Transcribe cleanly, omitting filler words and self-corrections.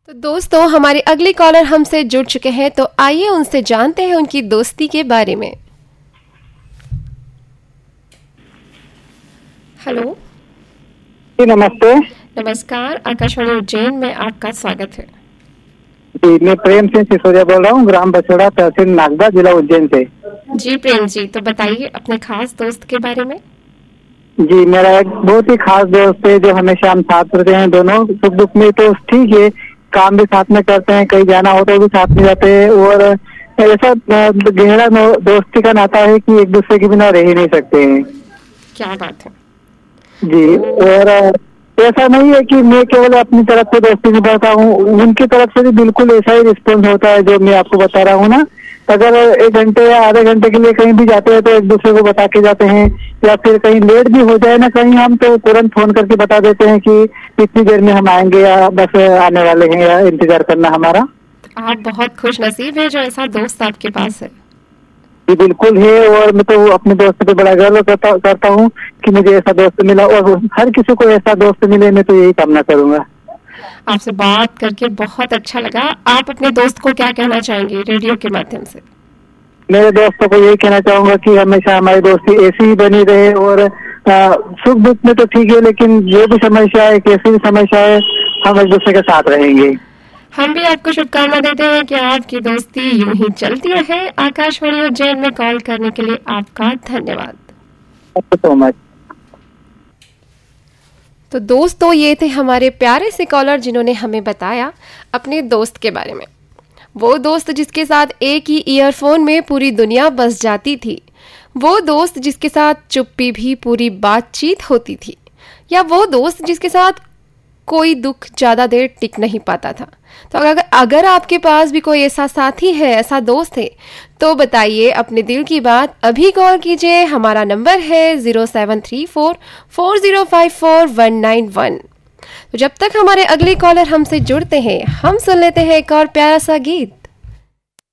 तो दोस्तों हमारे अगले कॉलर हमसे जुड़ चुके हैं, तो आइए उनसे जानते हैं उनकी दोस्ती के बारे में। हेलो जी नमस्ते। नमस्कार, आकाशवाणी उज्जैन में आपका स्वागत है। जी मैं प्रेम सिंह सिसोदिया बोल रहा हूँ, ग्राम बछड़ा, तहसील नागदा, जिला उज्जैन से। जी प्रेम जी, तो बताइए अपने खास दोस्त के बारे में। जी मेरा एक बहुत ही खास दोस्त है जो हमेशा हम साथ रहते हैं, दोनों सुख दुख में तो ठीक है, काम भी साथ में करते हैं, कहीं जाना हो तो भी साथ में जाते हैं और ऐसा गहरा दोस्ती का नाता है कि एक दूसरे के बिना रह ही नहीं सकते हैं। क्या बात है। जी और ऐसा नहीं है कि मैं केवल अपनी तरफ से दोस्ती निभाता हूँ, उनकी तरफ से भी बिल्कुल ऐसा ही रिस्पॉन्स होता है जो मैं आपको बता रहा हूँ ना। अगर 1 घंटे या आधे घंटे के लिए कहीं भी जाते हैं तो एक दूसरे को बता के जाते हैं, या फिर कहीं लेट भी हो जाए ना कहीं, हम तो तुरंत फोन करके बता देते हैं कि इतनी देर में हम आएंगे या बस आने वाले हैं, या इंतजार करना हमारा। आप बहुत खुश नसीब है जो ऐसा दोस्त आपके पास है। जी बिल्कुल है, और मैं तो अपने दोस्त पे बड़ा गर्व करता हूँ कि मुझे ऐसा दोस्त मिला, और हर किसी को ऐसा दोस्त मिले, मैं तो यही कामना करूंगा। आपसे बात करके बहुत अच्छा लगा। आप अपने दोस्त को क्या कहना चाहेंगे रेडियो के माध्यम से? मेरे दोस्तों को यही कहना चाहूंगा कि हमेशा हमारी दोस्ती ऐसी ही बनी रहे, और सुख दुख में तो ठीक है, लेकिन जो भी समस्या है, कैसी भी समस्या है, हम एक दूसरे के साथ रहेंगे। हम भी आपको शुभकामना देते हैं कि आपकी दोस्ती यूं ही चलती रहे। आकाशवाणी उज्जैन में कॉल करने के लिए आपका धन्यवाद। Thank you so much. तो दोस्तों ये थे हमारे प्यारे से कॉलर जिन्होंने हमें बताया अपने दोस्त के बारे में। वो दोस्त जिसके साथ एक ही ईयरफोन में पूरी दुनिया बस जाती थी, वो दोस्त जिसके साथ चुप्पी भी पूरी बातचीत होती थी, या वो दोस्त जिसके साथ कोई दुख ज्यादा देर टिक नहीं पाता था। तो अगर आपके पास भी कोई ऐसा साथी है, ऐसा दोस्त है, तो बताइए अपने दिल की बात। अभी कॉल कीजिए, हमारा नंबर है 0734405491। तो जब तक हमारे अगले कॉलर हमसे जुड़ते हैं, हम सुन लेते हैं एक और प्यारा सा गीत।